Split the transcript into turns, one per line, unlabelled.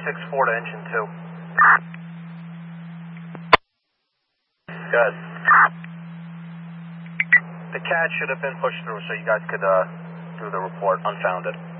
464 to engine 2. Good. The CAD should have been pushed through so you guys could do the report unfounded.